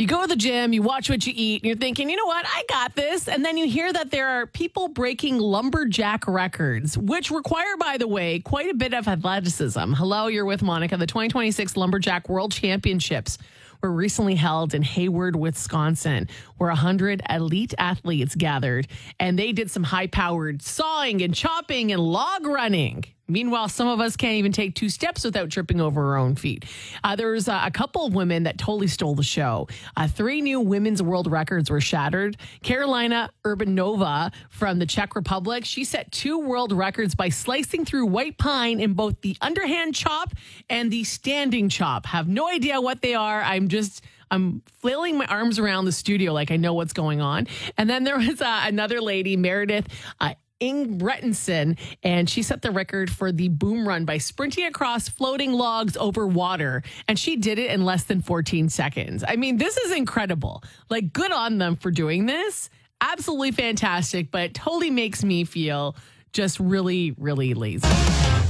You go to the gym, you watch what you eat, and you're thinking, you know what, I got this. And then you hear that there are people breaking lumberjack records, which require, by the way, quite a bit of athleticism. Hello, you're with Monica. The 2026 Lumberjack World Championships were recently held in Hayward, Wisconsin, where 100 elite athletes gathered, and they did some high-powered sawing and chopping and log running. Meanwhile, some of us can't even take 2 steps without tripping over our own feet. There's a couple of women that totally stole the show. 3 new women's world records were shattered. Carolina Urbanova from the Czech Republic, she set 2 world records by slicing through white pine in both the underhand chop and the standing chop. Have no idea what they are. I'm flailing my arms around the studio like I know what's going on. And then there was another lady, Meredith Ingebretson, and she set the record for the boom run by sprinting across floating logs over water. And she did it in less than 14 seconds. I mean, this is incredible. Like, good on them for doing this. Absolutely fantastic, but totally makes me feel just really, really lazy.